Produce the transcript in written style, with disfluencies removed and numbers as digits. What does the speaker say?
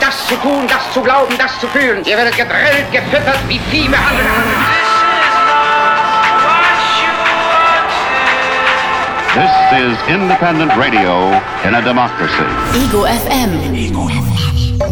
das zu tun, das zu glauben, das zu fühlen. Ihr werdet gedrillt, gefüttert, wie Vieh behandelt. This is independent radio in a democracy. Ego FM. Ego FM.